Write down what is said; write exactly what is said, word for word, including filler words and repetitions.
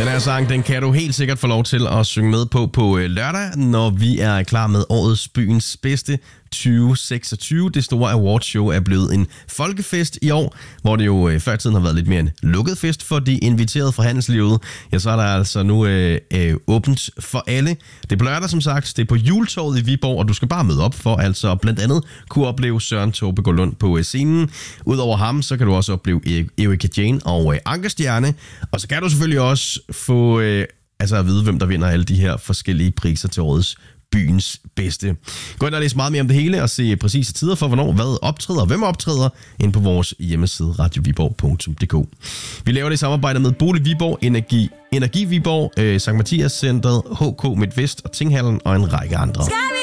Den her sang, den kan du helt sikkert få lov til at synge med på på lørdag, når vi er klar med årets byens bedste tyve seksogtyve. Det store awardshow er blevet en folkefest i år, hvor det jo før tiden har været lidt mere en lukket fest for de inviterede fra handelslivet. Ja, så er der altså nu øh, øh, åbent for alle. Det er på lørdag, som sagt. Det er på Juletorvet i Viborg, og du skal bare møde op for altså blandt andet kunne opleve Søren Tåbe Gårdlund på scenen. Udover ham, så kan du også opleve Erika Jane og øh, Anker Stjerne. Og så kan du selvfølgelig også få øh, altså at vide, hvem der vinder alle de her forskellige priser til årets byens bedste. Gå ind og læs meget mere om det hele og se præcise tider for, hvornår hvad optræder og hvem optræder ind på vores hjemmeside radio viborg punktum d k. Vi laver det i samarbejde med Bolig Viborg, Energi, Energi Viborg, øh, Sankt Mathias Centret, H K Midtvest og Tinghallen og en række andre.